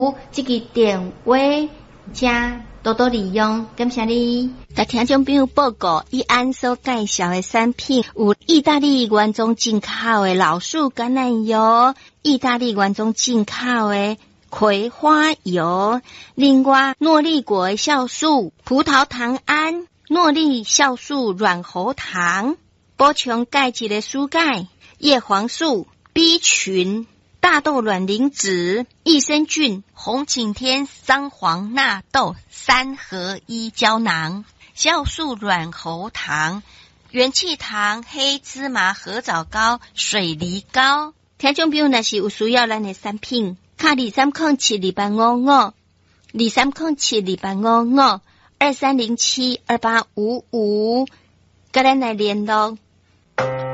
这个电话请多多利用，感谢你。 甲听众朋友报告，以安所介绍的产品有意大利原装进口的老树橄榄油、意大利原装进口的葵花油，另外诺丽果酵素、葡萄糖胺、诺丽酵素软喉糖，补充钙质的蔬钙、叶黄素、B 群、大豆卵磷脂、益生菌、红景天桑黄纳豆3合1胶囊、酵素软喉糖、元气糖、黑芝麻合枣膏、水梨膏。听众朋友若是有需要咱的产品，卡2307285523072855，跟咱来联络。